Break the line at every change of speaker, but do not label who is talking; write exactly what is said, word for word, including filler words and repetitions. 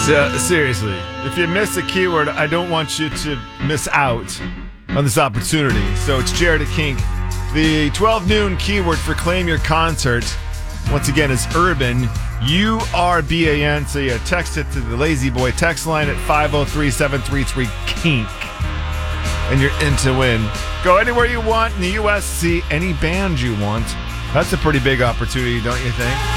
So, seriously, if you miss a keyword, I don't want you to miss out on this opportunity. So it's Jared at Kink. The twelve noon keyword for Claim Your Concert, once again, is urban. U R B A N. So you text it to the Lazy Boy text line at five oh three, seven three three, KINK. And you're in to win. Go anywhere you want in the U S. See any band you want. That's a pretty big opportunity, don't you think?